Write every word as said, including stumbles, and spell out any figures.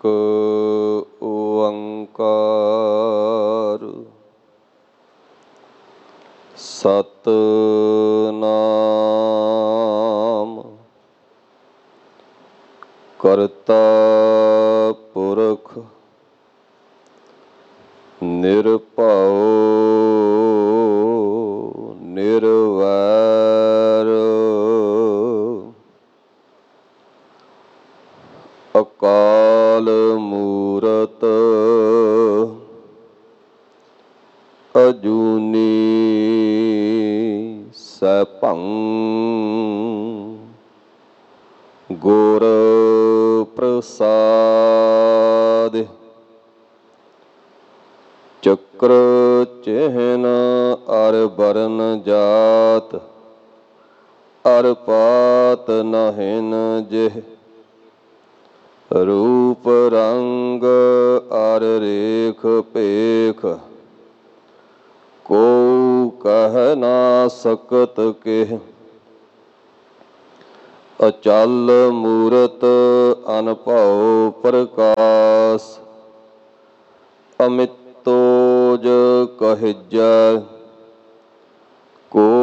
ਓੰਕਾਰ ਸਤਿਨਾਮ ਕਰਤਾ ਪੁਰਖ ਨਿਰਭਉ ਨਿਰਵੈਰ ਅਕਾਲ ਮੂਰਤ ਅਜੂਨੀ ਸੈਭੰ ਗੁਰ ਪ੍ਰਸਾਦਿ ਚੱਕਰ ਚਿਹਨ ਅਰ ਬਰਨ ਜਾਤ ਅਰ ਪਾਤ ਨਹਿਨ ਜਿਹ ਰੂਪ ਰੰਗ ਅਰ ਰੇਖ ਭੇਖ ਕੋ ਕਹਿ ਨਾ ਸਕਤ ਕਿਹ ਅਚਲ ਮੂਰਤ ਅਨਭਉ ਪ੍ਰਕਾਸ਼ ਅਮਿਤੋਜ ਕਹਿਜੈ ਕੋ